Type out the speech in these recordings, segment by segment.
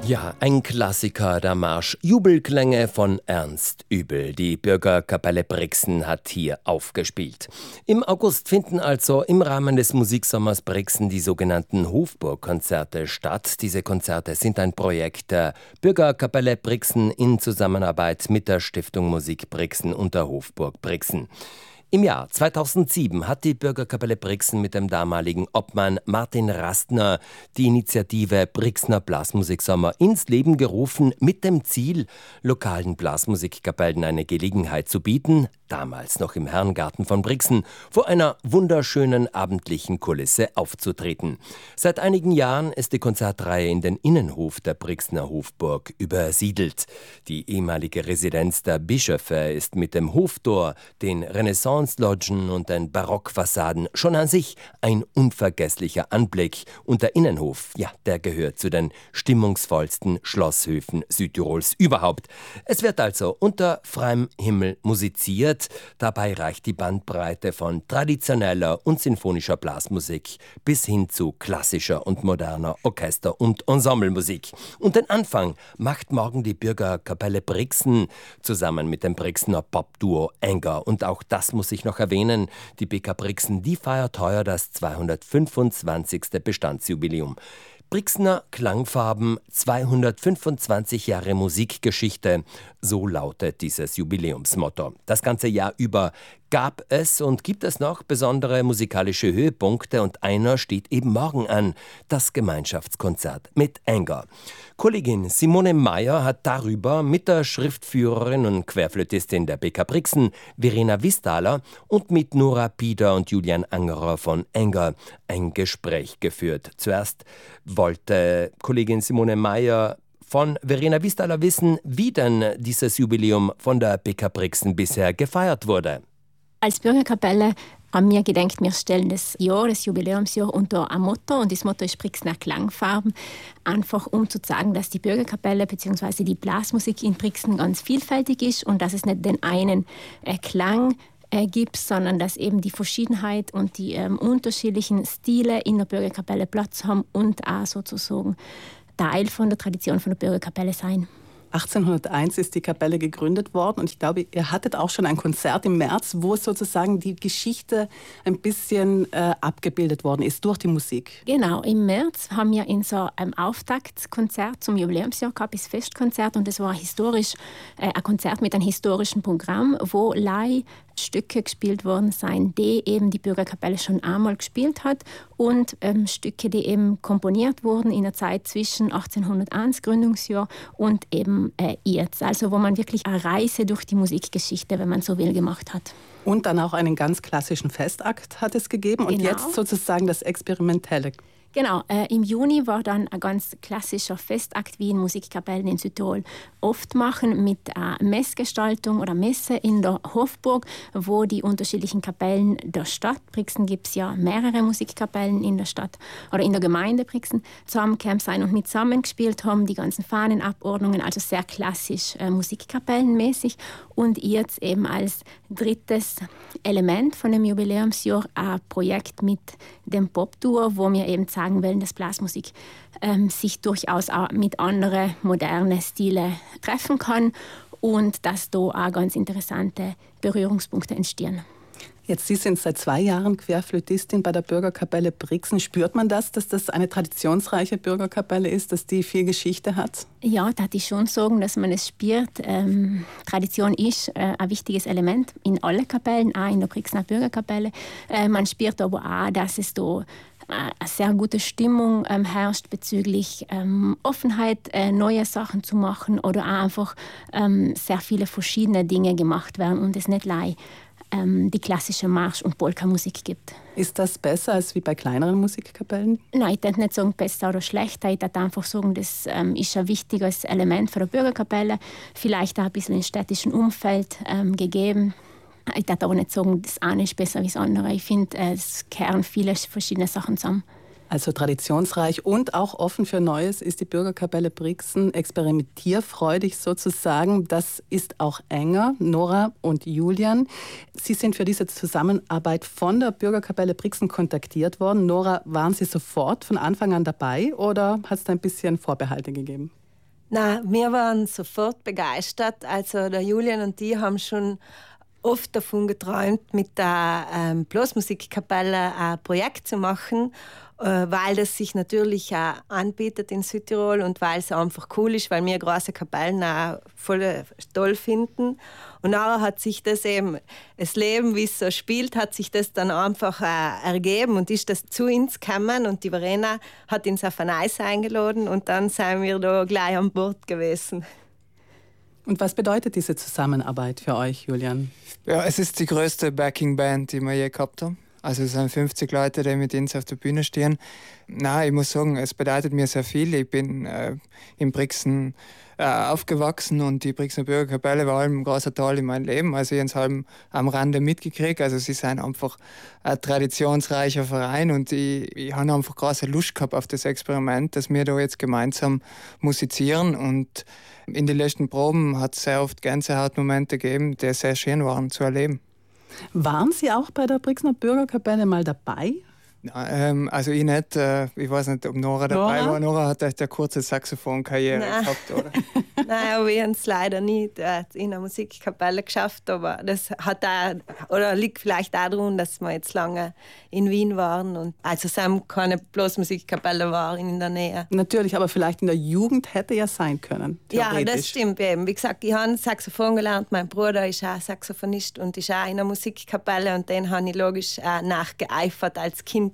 Ja, ein Klassiker, der Marsch Jubelklänge von Ernst Übel. Die Bürgerkapelle Brixen hat hier aufgespielt. Im August finden also im Rahmen des Musiksommers Brixen die sogenannten Hofburg-Konzerte statt. Diese Konzerte sind ein Projekt der Bürgerkapelle Brixen in Zusammenarbeit mit der Stiftung Musik Brixen und der Hofburg Brixen. Im Jahr 2007 hat die Bürgerkapelle Brixen mit dem damaligen Obmann Martin Rastner die Initiative Brixner Blasmusiksommer ins Leben gerufen, mit dem Ziel, lokalen Blasmusikkapellen eine Gelegenheit zu bieten, damals noch im Herrengarten von Brixen, vor einer wunderschönen abendlichen Kulisse aufzutreten. Seit einigen Jahren ist die Konzertreihe in den Innenhof der Brixner Hofburg übersiedelt. Die ehemalige Residenz der Bischöfe ist mit dem Hoftor, den Renaissance-Lodgen und den Barockfassaden schon an sich ein unvergesslicher Anblick. Und der Innenhof, ja, der gehört zu den stimmungsvollsten Schlosshöfen Südtirols überhaupt. Es wird also unter freiem Himmel musiziert. Dabei reicht die Bandbreite von traditioneller und sinfonischer Blasmusik bis hin zu klassischer und moderner Orchester- und Ensemblemusik. Und den Anfang macht morgen die Bürgerkapelle Brixen zusammen mit dem Brixener Popduo Enger. Und auch das muss ich noch erwähnen, die BK Brixen, die feiert heuer das 225. Bestandsjubiläum. Brixner Klangfarben, 225 Jahre Musikgeschichte, so lautet dieses Jubiläumsmotto. Das ganze Jahr über gab es und gibt es noch besondere musikalische Höhepunkte und einer steht eben morgen an, das Gemeinschaftskonzert mit Enger. Kollegin Simone Meyer hat darüber mit der Schriftführerin und Querflötistin der BK Brixen, Verena Wistaler, und mit Nora Pieder und Julian Angerer von Enger ein Gespräch geführt. Zuerst wollte Kollegin Simone Meyer von Verena Wistaler wissen, wie denn dieses Jubiläum von der BK Brixen bisher gefeiert wurde. Als Bürgerkapelle haben wir gedacht, wir stellen das Jubiläumsjahr unter ein Motto, und das Motto ist Brixner Klangfarben, einfach um zu sagen, dass die Bürgerkapelle bzw. die Blasmusik in Brixen ganz vielfältig ist und dass es nicht den einen Klang gibt, sondern dass eben die Verschiedenheit und die unterschiedlichen Stile in der Bürgerkapelle Platz haben und auch sozusagen Teil von der Tradition von der Bürgerkapelle sein. 1801 ist die Kapelle gegründet worden und ich glaube, ihr hattet auch schon ein Konzert im März, wo sozusagen die Geschichte ein bisschen abgebildet worden ist durch die Musik. Genau, im März haben wir in so einem Auftaktkonzert zum Jubiläumsjahr gehabt, das Festkonzert, und das war historisch ein Konzert mit einem historischen Programm, wo Stücke gespielt worden sind, die eben die Bürgerkapelle schon einmal gespielt hat, und Stücke, die eben komponiert wurden in der Zeit zwischen 1801, Gründungsjahr, und eben jetzt. Also wo man wirklich eine Reise durch die Musikgeschichte, wenn man so will, gemacht hat. Und dann auch einen ganz klassischen Festakt hat es gegeben und genau. Jetzt sozusagen das Experimentelle. Genau, im Juni war dann ein ganz klassischer Festakt, wie in Musikkapellen in Südtirol oft machen, mit Messgestaltung oder Messe in der Hofburg, wo die unterschiedlichen Kapellen der Stadt, Brixen gibt es ja mehrere Musikkapellen in der Stadt oder in der Gemeinde Brixen, zusammengekommen sein und mit zusammengespielt haben, die ganzen Fahnenabordnungen, also sehr klassisch musikkapellenmäßig. Und jetzt eben als drittes Element von dem Jubiläumsjahr ein Projekt mit dem Popduo, wo wir eben sagen wollen, dass Blasmusik sich durchaus auch mit anderen modernen Stilen treffen kann und dass da auch ganz interessante Berührungspunkte entstehen. Jetzt, Sie sind seit 2 Jahren Querflötistin bei der Bürgerkapelle Brixen. Spürt man das, dass das eine traditionsreiche Bürgerkapelle ist, dass die viel Geschichte hat? Ja, da würde ich schon sagen, dass man es spürt. Tradition ist ein wichtiges Element in allen Kapellen, auch in der Brixener Bürgerkapelle. Man spürt aber auch, dass es da eine sehr gute Stimmung herrscht bezüglich Offenheit, neue Sachen zu machen, oder auch einfach sehr viele verschiedene Dinge gemacht werden und es nicht die klassische Marsch- und Polka-Musik gibt. Ist das besser als wie bei kleineren Musikkapellen? Nein, ich würde nicht sagen besser oder schlechter. Ich würde einfach sagen, das ist ein wichtiges Element für die Bürgerkapelle, vielleicht auch ein bisschen im städtischen Umfeld gegeben. Ich würde aber nicht sagen, das eine ist besser als das andere. Ich finde, es kehren viele verschiedene Sachen zusammen. Also traditionsreich und auch offen für Neues ist die Bürgerkapelle Brixen, experimentierfreudig sozusagen. Das ist auch Enger, Nora und Julian. Sie sind für diese Zusammenarbeit von der Bürgerkapelle Brixen kontaktiert worden. Nora, waren Sie sofort von Anfang an dabei oder hat es da ein bisschen Vorbehalte gegeben? Na, wir waren sofort begeistert. Also der Julian und ich haben schon oft davon geträumt, mit der Blasmusikkapelle ein Projekt zu machen, weil das sich natürlich auch anbietet in Südtirol und weil es einfach cool ist, weil wir große Kapellen auch voll toll finden. Und nachher hat sich das eben, das Leben, wie es so spielt, hat sich das dann einfach ergeben und ist das zu uns gekommen und die Verena hat uns auf ein Eis eingeladen und dann sind wir da gleich an Bord gewesen. Und was bedeutet diese Zusammenarbeit für euch, Julian? Ja, es ist die größte Backing-Band, die wir je gehabt haben. Also es sind 50 Leute, die mit uns auf der Bühne stehen. Ich muss sagen, es bedeutet mir sehr viel. Ich bin in Brixen aufgewachsen und die Brixener Bürgerkapelle war ein großer Teil in meinem Leben. Also ich habe es am Rande mitgekriegt. Also sie sind einfach ein traditionsreicher Verein und ich habe einfach große Lust gehabt auf das Experiment, dass wir da jetzt gemeinsam musizieren. Und in den letzten Proben hat es sehr oft Gänsehautmomente gegeben, die sehr schön waren zu erleben. Waren Sie auch bei der Brixener Bürgerkapelle mal dabei? Also ich nicht. Ich weiß nicht, ob Nora dabei war. Nora hat echt eine kurze Saxophonkarriere gehabt, oder? Nein, aber wir haben es leider nie in der Musikkapelle geschafft. Aber das hat auch, oder liegt vielleicht auch daran, dass wir jetzt lange in Wien waren und also Sam keine Blasmusikkapelle war in der Nähe. Natürlich, aber vielleicht in der Jugend hätte ja sein können. Ja, das stimmt eben. Wie gesagt, ich habe Saxophon gelernt. Mein Bruder ist auch Saxophonist und ist auch in der Musikkapelle und den habe ich logisch nachgeeifert als Kind.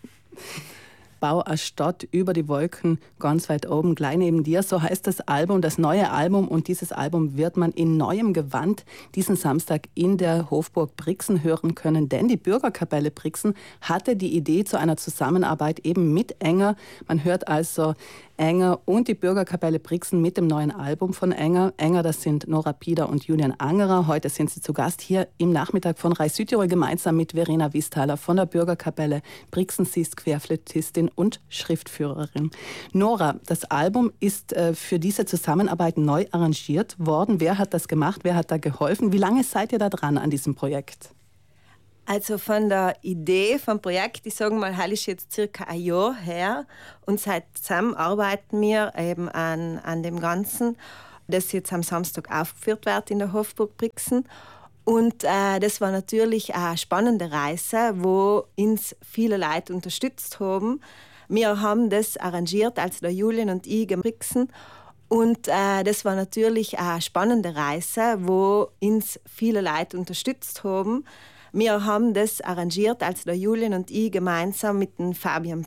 Bau eine Stadt über die Wolken, ganz weit oben, gleich neben dir. So heißt das Album, das neue Album. Und dieses Album wird man in neuem Gewand diesen Samstag in der Hofburg Brixen hören können. Denn die Bürgerkapelle Brixen hatte die Idee zu einer Zusammenarbeit eben mit Enger. Man hört also Enger und die Bürgerkapelle Brixen mit dem neuen Album von Enger. Enger, das sind Nora Pieder und Julian Angerer. Heute sind sie zu Gast hier im Nachmittag von Reis Südtirol gemeinsam mit Verena Wiesthaler von der Bürgerkapelle Brixen. Sie ist Querflötistin und Schriftführerin. Nora, das Album ist für diese Zusammenarbeit neu arrangiert worden. Wer hat das gemacht? Wer hat da geholfen? Wie lange seid ihr da dran an diesem Projekt? Also von der Idee vom Projekt, ich sage mal, das ist jetzt circa ein Jahr her und seitdem arbeiten wir eben an dem Ganzen, das jetzt am Samstag aufgeführt wird in der Hofburg Brixen. Und das war natürlich eine spannende Reise, wo uns viele Leute unterstützt haben. Wir haben das arrangiert, also der Julian und ich in Brixen. Und das war natürlich eine spannende Reise, wo uns viele Leute unterstützt haben. Wir haben das arrangiert, also der Julian und ich gemeinsam mit dem Fabian